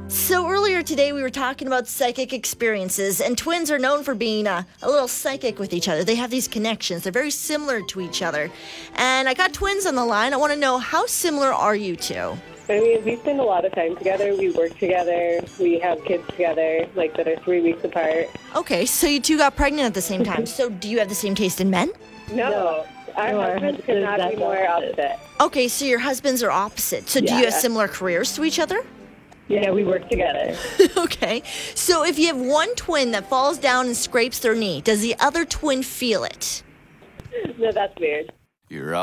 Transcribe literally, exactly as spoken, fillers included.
So earlier today, we were talking about psychic experiences, and twins are known for being uh, a little psychic with each other. They have these connections. They're very similar to each other. And I got twins on the line. I want to know, how similar are you two? I mean, we spend a lot of time together. We work together. We have kids together, like, that are three weeks apart. Okay, so you two got pregnant at the same time. So do you have the same taste in men? No, No. our No, our husbands could husbands not be are more opposite. opposite. Okay, so your husbands are opposite. So do Yeah. you have similar careers to each other? Yeah, we work together. Okay, so if you have one twin that falls down and scrapes their knee, does the other twin feel it? No, that's weird. You're